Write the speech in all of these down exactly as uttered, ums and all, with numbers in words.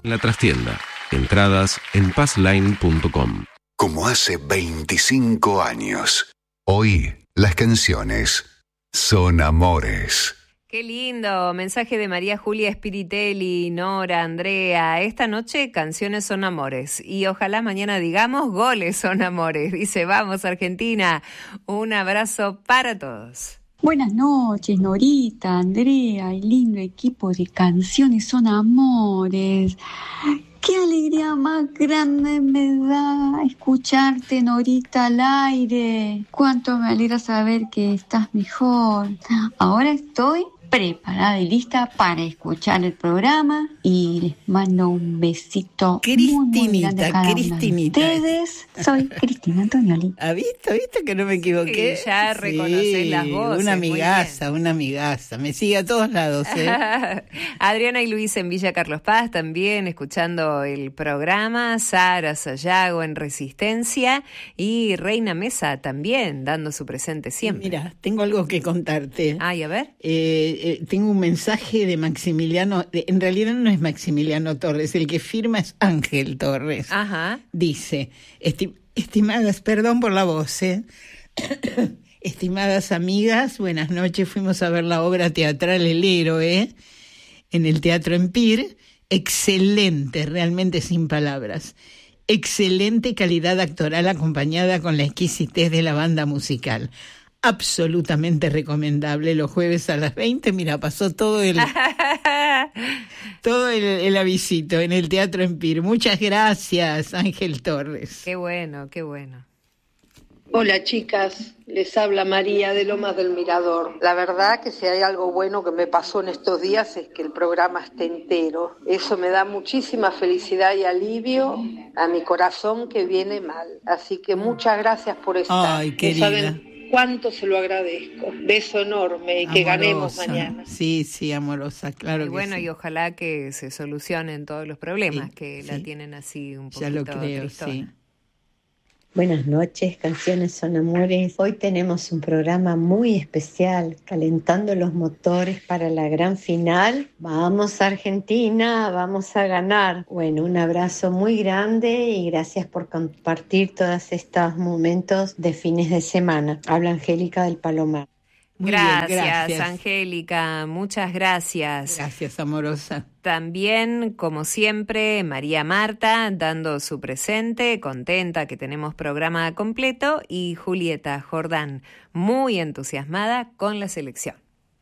La trastienda. Entradas en pazline punto com. Como hace veinticinco años. Hoy las canciones son amores. Qué lindo, mensaje de María Julia Spiritelli, Nora, Andrea. Esta noche canciones son amores y ojalá mañana digamos goles son amores. Dice, vamos Argentina, un abrazo para todos. Buenas noches, Norita, Andrea, el lindo equipo de Canciones Son Amores. Qué alegría más grande me da escucharte, Norita, al aire. Cuánto me alegra saber que estás mejor. Ahora estoy preparada y lista para escuchar el programa y les mando un besito muy, muy grande a cada Cristinita. uno de ustedes. Soy Cristina Antonioli. ¿Ha visto? ¿Viste que no me equivoqué? Sí, ya reconocés Sí, las voces. Una amigaza, una amigaza. Me sigue a todos lados, ¿eh? Adriana y Luis en Villa Carlos Paz también escuchando el programa. Sara Sayago en Resistencia y Reina Mesa también dando su presente siempre. Mira, tengo algo que contarte. Ay, a ver. Eh, eh, tengo un mensaje de Maximiliano. De, en realidad no es Maximiliano Torres, el que firma es Ángel Torres. Ajá. Dice, esti- estimadas, perdón por la voz, ¿eh? Estimadas amigas, buenas noches. Fuimos a ver la obra teatral El Héroe en el Teatro Empire. Excelente, realmente sin palabras. Excelente calidad actoral acompañada con la exquisitez de la banda musical. Absolutamente recomendable. Los jueves a las veinte, mira, pasó todo el todo el, el avisito en el Teatro Empire. Muchas gracias, Ángel Torres. Qué bueno, qué bueno. Hola chicas, les habla María de Lomas del Mirador. La verdad que si hay algo bueno que me pasó en estos días es que el programa esté entero. Eso me da muchísima felicidad y alivio a mi corazón que viene mal. Así que muchas gracias por estar. Ay, No querida. saben cuánto se lo agradezco. Beso enorme y que ganemos Amorosa. mañana. Sí, sí, amorosa, claro Y que bueno, sí. y ojalá que se solucionen todos los problemas Sí, que sí. la tienen así un poquito Ya lo creo, tristona. sí. Buenas noches, Canciones Son Amores. Hoy tenemos un programa muy especial, calentando los motores para la gran final. Vamos Argentina, vamos a ganar. Bueno, un abrazo muy grande y gracias por compartir todos estos momentos de fines de semana. Habla Angélica del Palomar. Muy bien, Gracias, gracias. Angélica, muchas gracias. Gracias, amorosa. También, como siempre, María Marta dando su presente, contenta que tenemos programa completo, y Julieta Jordán, muy entusiasmada con la selección.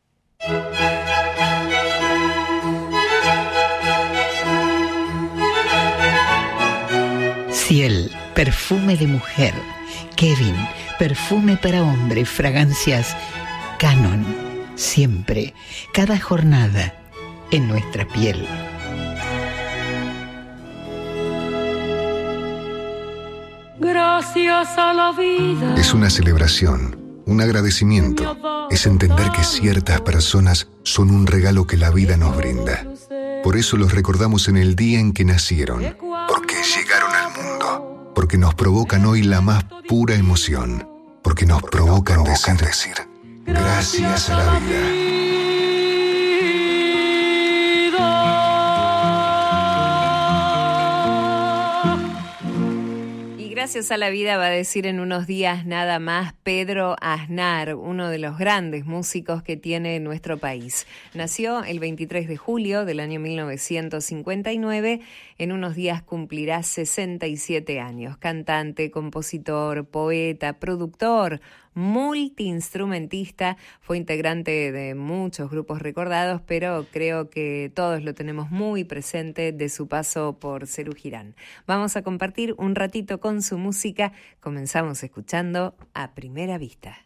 Ciel, perfume de mujer. Kevin, perfume para hombre. Fragancias Canon, siempre, cada jornada, en nuestra piel. Gracias a la vida. Es una celebración, un agradecimiento. Es entender que ciertas personas son un regalo que la vida nos brinda. Por eso los recordamos en el día en que nacieron, porque llegaron al mundo, porque nos provocan hoy la más pura emoción, porque nos provocan decir, decir gracias a la vida. Gracias a la vida va a decir en unos días nada más Pedro Aznar, uno de los grandes músicos que tiene nuestro país. Nació el veintitrés de julio del año mil novecientos cincuenta y nueve, en unos días cumplirá sesenta y siete años. Cantante, compositor, poeta, productor, multiinstrumentista, fue integrante de muchos grupos recordados, pero creo que todos lo tenemos muy presente de su paso por Serú Girán. Vamos a compartir un ratito con su música. Comenzamos escuchando A Primera Vista.